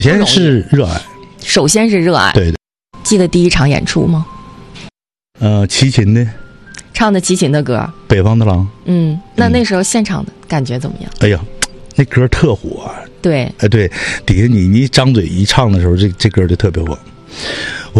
先是热爱， 首先是热爱。 对。 记得第一场演出吗？ 齐秦的， 唱的齐秦的歌《 北方的狼》。 那时候现场的感觉怎么样？ 哎呀，那歌特火啊！ 对， 对，底下你一张嘴一唱的时候，这歌就特别火。